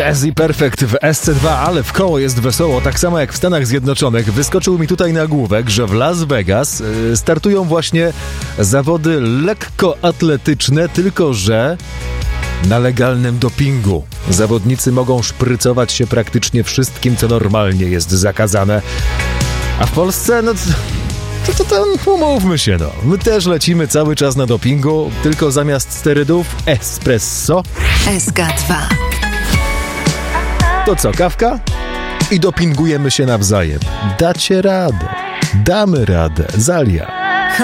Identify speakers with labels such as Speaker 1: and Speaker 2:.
Speaker 1: Jazzy Perfect w SC2, ale w koło jest wesoło, tak samo jak w Stanach Zjednoczonych. Wyskoczył mi tutaj nagłówek, że w Las Vegas startują właśnie zawody lekkoatletyczne, tylko że na legalnym dopingu. Zawodnicy mogą szprycować się praktycznie wszystkim, co normalnie jest zakazane. A w Polsce, to umówmy się, my też lecimy cały czas na dopingu, tylko zamiast sterydów espresso.
Speaker 2: SK2.
Speaker 1: To co, kawka? I dopingujemy się nawzajem. Dacie radę. Damy radę. Zalia.